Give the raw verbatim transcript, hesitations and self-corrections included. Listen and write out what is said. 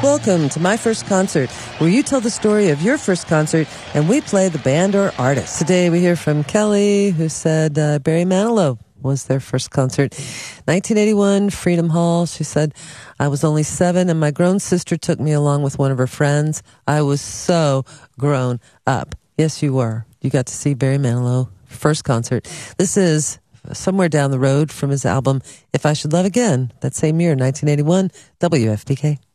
Welcome to My First Concert, where you tell the story of your first concert and we play the band or artist. Today we hear from Kelly, who said uh, Barry Manilow was their first concert. nineteen eighty-one, Freedom Hall. She said, I was only seven and my grown sister took me along with one of her friends. I was so grown up. Yes, you were. You got to see Barry Manilow, first concert. This is Somewhere Down the Road from his album If I Should Love Again, that same year, nineteen eighty-one, W F P K.